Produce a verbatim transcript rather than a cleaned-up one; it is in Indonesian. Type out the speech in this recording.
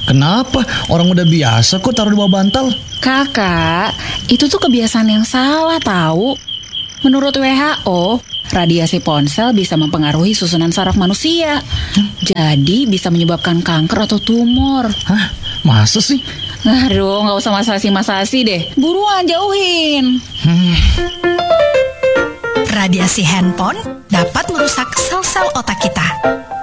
Kenapa? Orang udah biasa kok taruh di bawah bantal. Kakak, itu tuh kebiasaan yang salah tahu. Menurut W H O, radiasi ponsel bisa mempengaruhi susunan saraf manusia. Hmm? Jadi bisa menyebabkan kanker atau tumor. Hah? Masa sih? Aduh, gak usah masasi-masasi deh. Buruan jauhin. Hmm. Radiasi handphone dapat merusak sel-sel otak kita.